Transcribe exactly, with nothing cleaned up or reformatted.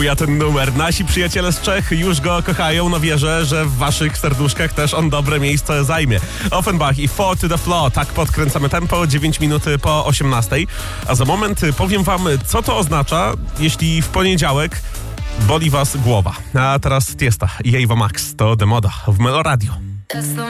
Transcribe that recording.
Ja ten numer. Nasi przyjaciele z Czech już go kochają. No wierzę, że w waszych serduszkach też on dobre miejsce zajmie. Offenbach i Four to the Floor. Tak podkręcamy tempo. dziewięć minut po osiemnastej. A za moment powiem wam, co to oznacza, jeśli w poniedziałek boli was głowa. A teraz Tiesta i Ava Max. To Demoda w Melo Radio.